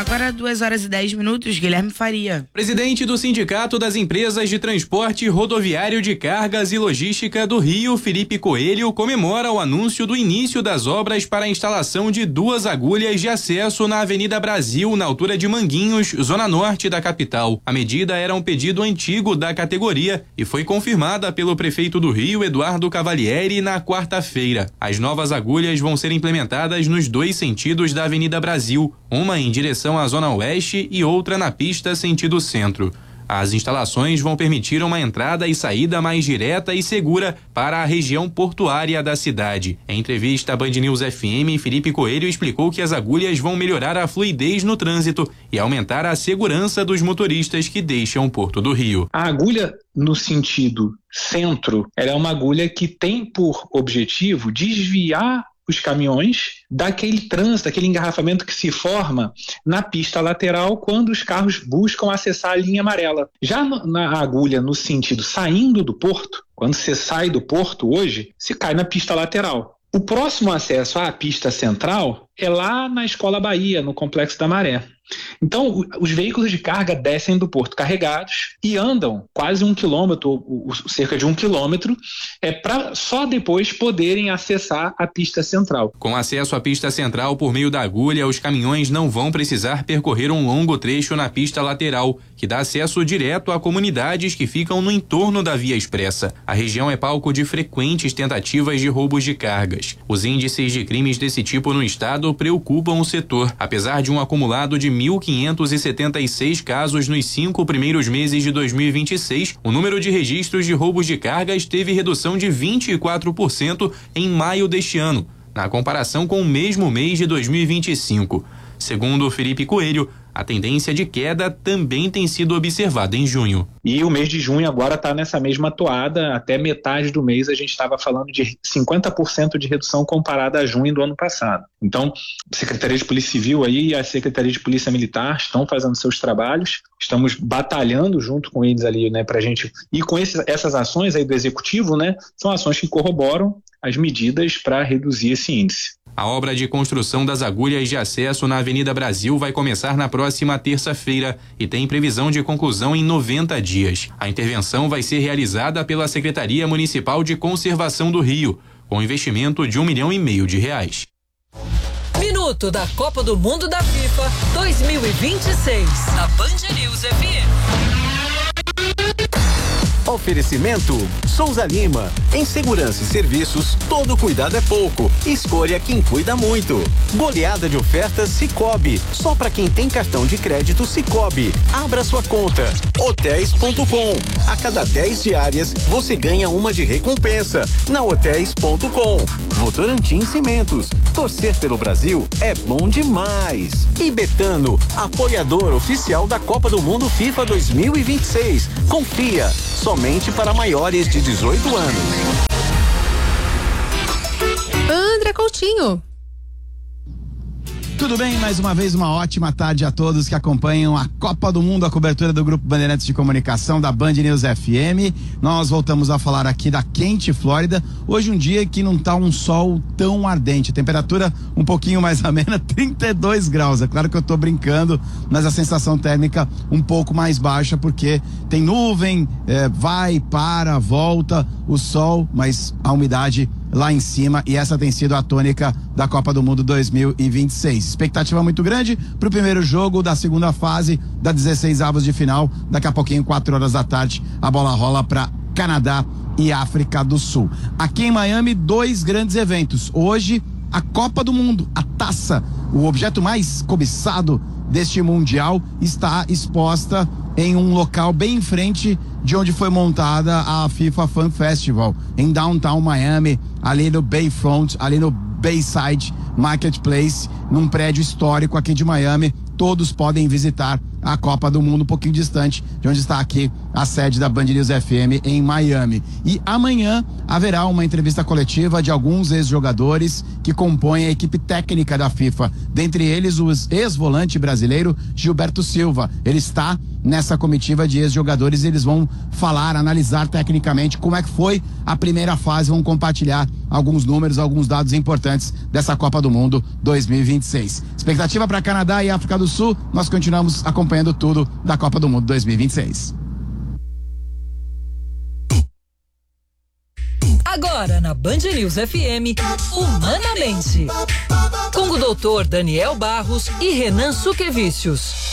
Agora 2h10, Guilherme Faria. Presidente do Sindicato das Empresas de Transporte Rodoviário de Cargas e Logística do Rio, Felipe Coelho, comemora o anúncio do início das obras para a instalação de 2 agulhas de acesso na Avenida Brasil, na altura de Manguinhos, zona norte da capital. A medida era um pedido antigo da categoria e foi confirmada pelo prefeito do Rio, Eduardo Cavalieri, na quarta-feira. As novas agulhas vão ser implementadas nos 2 sentidos da Avenida Brasil, uma em direção à Zona Oeste e outra na pista sentido centro. As instalações vão permitir uma entrada e saída mais direta e segura para a região portuária da cidade. Em entrevista à Band News FM, Felipe Coelho explicou que as agulhas vão melhorar a fluidez no trânsito e aumentar a segurança dos motoristas que deixam o Porto do Rio. A agulha no sentido centro, ela é uma agulha que tem por objetivo desviar os caminhões daquele trânsito, daquele engarrafamento que se forma na pista lateral quando os carros buscam acessar a linha amarela. Já na agulha no sentido saindo do porto, quando você sai do porto hoje, se cai na pista lateral. O próximo acesso à pista central é lá na Escola Bahia, no Complexo da Maré. Então, os veículos de carga descem do porto carregados e andam quase 1 quilômetro, cerca de 1 quilômetro, para só depois poderem acessar a pista central. Com acesso à pista central por meio da agulha, os caminhões não vão precisar percorrer um longo trecho na pista lateral, que dá acesso direto a comunidades que ficam no entorno da via expressa. A região é palco de frequentes tentativas de roubos de cargas. Os índices de crimes desse tipo no estado preocupam o setor. Apesar de um acumulado de 1.576 casos nos 5 primeiros meses de 2026, o número de registros de roubos de cargas teve redução de 24% em maio deste ano, na comparação com o mesmo mês de 2025. Segundo Felipe Coelho, a tendência de queda também tem sido observada em junho. E o mês de junho agora está nessa mesma toada. Até metade do mês a gente estava falando de 50% de redução comparada a junho do ano passado. Então, a Secretaria de Polícia Civil aí e a Secretaria de Polícia Militar estão fazendo seus trabalhos. Estamos batalhando junto com eles ali, né, para a gente... E com essas ações aí do Executivo, né, são ações que corroboram as medidas para reduzir esse índice. A obra de construção das agulhas de acesso na Avenida Brasil vai começar na próxima terça-feira e tem previsão de conclusão em 90 dias. A intervenção vai ser realizada pela Secretaria Municipal de Conservação do Rio, com investimento de R$1,5 milhão. Minuto da Copa do Mundo da FIFA 2026, da Band News FM. Oferecimento Souza Lima. Em segurança e serviços, todo cuidado é pouco. Escolha quem cuida muito. Goleada de ofertas Sicoob. Só para quem tem cartão de crédito Sicoob. Abra sua conta. Hotéis.com. A cada 10 diárias, você ganha uma de recompensa. Na Hotéis.com. Votorantim Cimentos. Torcer pelo Brasil é bom demais. E Betano, apoiador oficial da Copa do Mundo FIFA 2026. Confia. Somente para maiores de 18 anos. André Coutinho. Tudo bem? Mais uma vez, uma ótima tarde a todos que acompanham a Copa do Mundo, a cobertura do Grupo Bandeirantes de Comunicação da Band News FM. Nós voltamos a falar aqui da quente Flórida. Hoje um dia que não tá um sol tão ardente. Temperatura um pouquinho mais amena, 32 graus. É claro que eu tô brincando, mas a sensação térmica um pouco mais baixa, porque tem nuvem, vai, para, volta, o sol, mas a umidade lá em cima, e essa tem sido a tônica da Copa do Mundo 2026. Expectativa muito grande pro primeiro jogo da segunda fase da 16avos de final. Daqui a pouquinho, 4 horas da tarde, a bola rola para Canadá e África do Sul. Aqui em Miami, 2 grandes eventos. Hoje, a Copa do Mundo, a taça, o objeto mais cobiçado deste Mundial, está exposta em um local bem em frente de onde foi montada a FIFA Fan Festival, em Downtown Miami, ali no Bayfront, ali no Bayside Marketplace, num prédio histórico aqui de Miami. Todos podem visitar a Copa do Mundo, um pouquinho distante de onde está aqui a sede da Band News FM em Miami. E amanhã haverá uma entrevista coletiva de alguns ex-jogadores que compõem a equipe técnica da FIFA. Dentre eles, o ex-volante brasileiro Gilberto Silva. Ele está nessa comitiva de ex-jogadores e eles vão falar, analisar tecnicamente como é que foi a primeira fase, vão compartilhar alguns números, alguns dados importantes dessa Copa do Mundo 2026. Expectativa para Canadá e África do Sul, nós continuamos acompanhando tudo da Copa do Mundo 2026. Agora na Band News FM, Humanamente, com o doutor Daniel Barros e Renan Suquevicius.